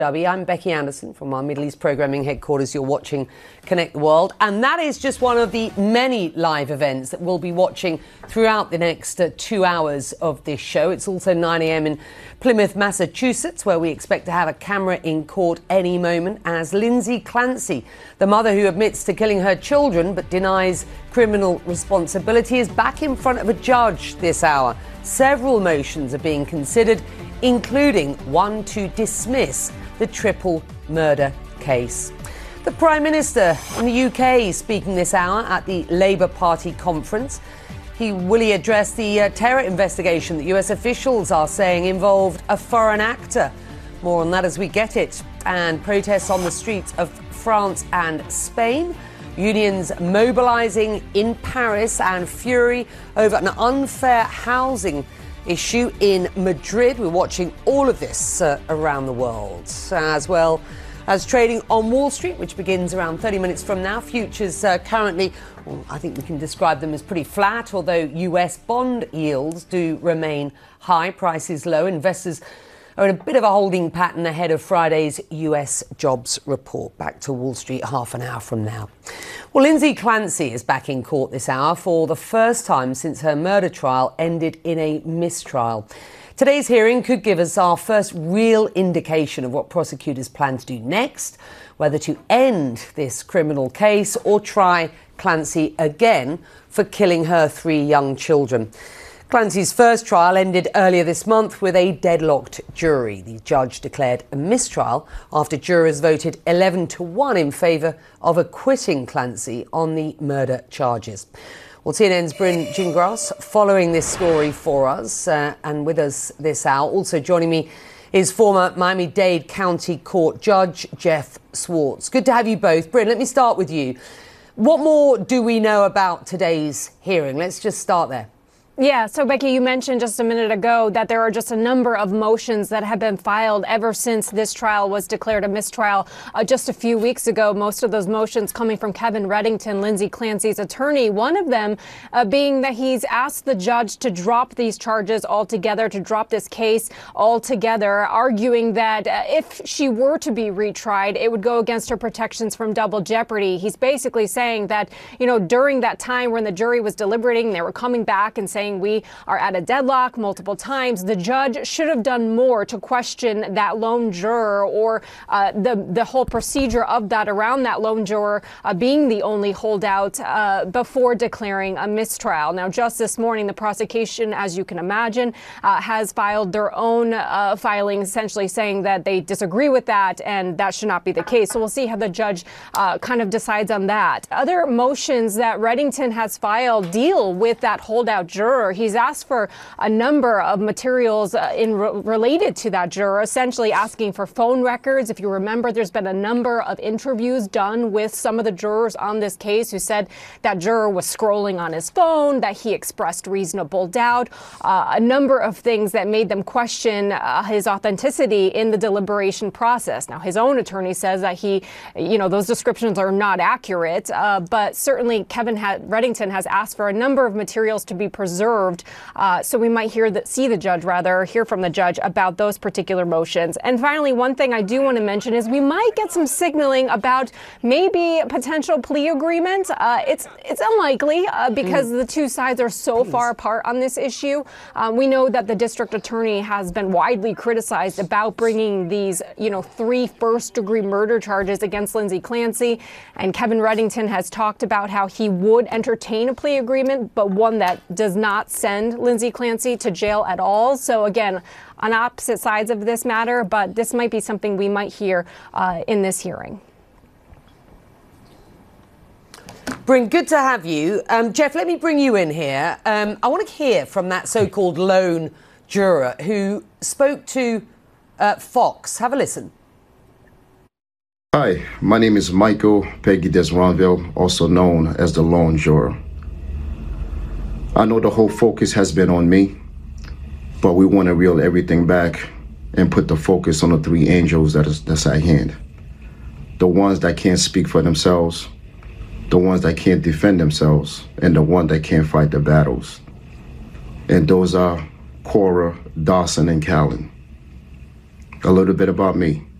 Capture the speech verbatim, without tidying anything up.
I'm Becky Anderson from our Middle East programming headquarters. You're watching Connect the World, and that is just one of the many live events that we'll be watching throughout the next uh, two hours of this show. It's also nine a.m. in Plymouth, Massachusetts, where we expect to have a camera in court any moment as Lindsay Clancy, the mother who admits to killing her children but denies criminal responsibility, is back in front of a judge this hour. Several motions are being considered, including one to dismiss the triple murder case. The Prime Minister in the U K is speaking this hour at the Labour Party conference. He will he address the uh, terror investigation that U S officials are saying involved a foreign actor. More on that as we get it. And protests on the streets of France and Spain. Unions mobilising in Paris, and fury over an unfair housing issue in Madrid. We're watching all of this uh, around the world, as well as trading on Wall Street, which begins around thirty minutes from now. Futures uh, currently, well, I think we can describe them as pretty flat, although U S bond yields do remain high, prices low. Investors are in a bit of a holding pattern ahead of Friday's U S jobs report. Back to Wall Street half an hour from now. Well, Lindsay Clancy is back in court this hour for the first time since her murder trial ended in a mistrial. Today's hearing could give us our first real indication of what prosecutors plan to do next, whether to end this criminal case or try Clancy again for killing her three young children. Clancy's first trial ended earlier this month with a deadlocked jury. The judge declared a mistrial after jurors voted eleven to one in favour of acquitting Clancy on the murder charges. Well, T N N's Bryn Gingras following this story for us uh, and with us this hour. Also joining me is former Miami-Dade County Court Judge Jeff Swartz. Good to have you both. Bryn, let me start with you. What more do we know about today's hearing? Let's just start there. Yeah, so Becky, you mentioned just a minute ago that there are just a number of motions that have been filed ever since this trial was declared a mistrial uh, just a few weeks ago. Most of those motions coming from Kevin Reddington, Lindsay Clancy's attorney, one of them uh, being that he's asked the judge to drop these charges altogether, to drop this case altogether, arguing that uh, if she were to be retried, it would go against her protections from double jeopardy. He's basically saying that, you know, during that time when the jury was deliberating, they were coming back and saying, we are at a deadlock multiple times. The judge should have done more to question that lone juror or uh, the, the whole procedure of that around that lone juror uh, being the only holdout uh, before declaring a mistrial. Now, just this morning, the prosecution, as you can imagine, uh, has filed their own uh, filing, essentially saying that they disagree with that and that should not be the case. So we'll see how the judge uh, kind of decides on that. Other motions that Reddington has filed deal with that holdout juror. He's asked for a number of materials uh, in re- related to that juror, essentially asking for phone records. If you remember, there's been a number of interviews done with some of the jurors on this case who said that juror was scrolling on his phone, that he expressed reasonable doubt, uh, a number of things that made them question uh, his authenticity in the deliberation process. Now, his own attorney says that he, you know, those descriptions are not accurate, uh, but certainly Kevin ha- Reddington has asked for a number of materials to be preserved. Uh, so we might hear that, see the judge rather, hear from the judge about those particular motions. And finally, one thing I do want to mention is we might get some signaling about maybe a potential plea agreement. Uh, it's it's unlikely uh, because mm. the two sides are so Please. far apart on this issue. Um, we know that the district attorney has been widely criticized about bringing these, you know, three first-degree murder charges against Lindsay Clancy. And Kevin Reddington has talked about how he would entertain a plea agreement, but one that does not not send Lindsay Clancy to jail at all. So again, on opposite sides of this matter, but this might be something we might hear uh, in this hearing. Bryn, good to have you. Um, Jeff, let me bring you in here. Um, I want to hear from that so-called lone juror who spoke to uh, Fox. Have a listen. Hi, my name is Michael Peggy Desronville, also known as the lone juror. I know the whole focus has been on me, but we want to reel everything back and put the focus on the three angels that is, that's at hand. The ones that can't speak for themselves, the ones that can't defend themselves, and the one that can't fight the battles. And those are Cora, Dawson, and Callan. A little bit about me.